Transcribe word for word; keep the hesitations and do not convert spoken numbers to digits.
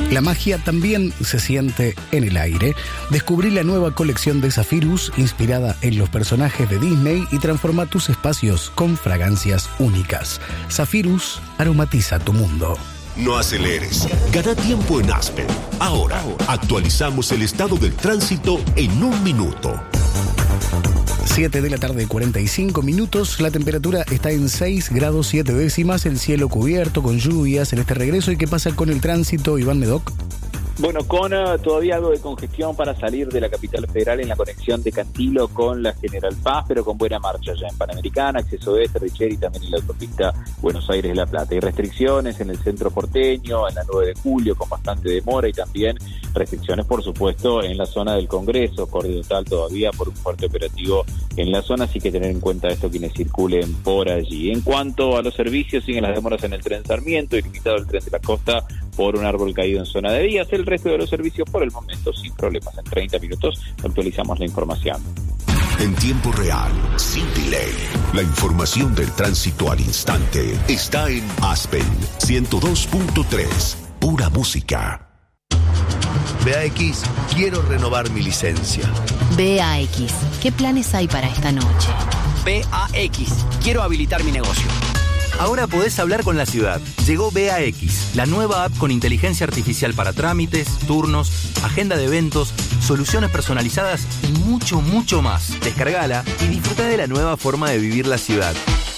La magia también se siente en el aire. Descubrí la nueva colección de Zephyrus, inspirada en los personajes de Disney, y transforma tus espacios con fragancias únicas. Zephyrus aromatiza tu mundo. No aceleres. Gana tiempo en Aspen. Ahora, actualizamos el estado del tránsito en un minuto. siete de la tarde, cuarenta y cinco minutos. La temperatura está en seis grados siete décimas. El cielo cubierto con lluvias en este regreso. ¿Y qué pasa con el tránsito, Iván Medoc? Bueno, con uh, todavía algo de congestión para salir de la capital federal en la conexión de Cantilo con la General Paz, pero con buena marcha ya en Panamericana, Acceso Este, Richeri y también en la autopista Buenos Aires-La Plata. Hay restricciones en el centro porteño, en la nueve de julio, con bastante demora, y también restricciones, por supuesto, en la zona del Congreso, Corriental todavía por un fuerte operativo en la zona, así que tener en cuenta esto quienes circulen por allí. En cuanto a los servicios, siguen las demoras en el tren Sarmiento, ilimitado el tren de la costa por un árbol caído en zona de vías. El resto de los servicios por el momento sin problemas. En treinta minutos actualizamos la información. En tiempo real, sin delay. La información del tránsito al instante está en Aspen ciento dos punto tres. Pura música. B A X, quiero renovar mi licencia. B A X, ¿qué planes hay para esta noche? B A X, quiero habilitar mi negocio. Ahora podés hablar con la ciudad. Llegó B A X, la nueva app con inteligencia artificial para trámites, turnos, agenda de eventos, soluciones personalizadas y mucho, mucho más. Descargala y disfruta de la nueva forma de vivir la ciudad.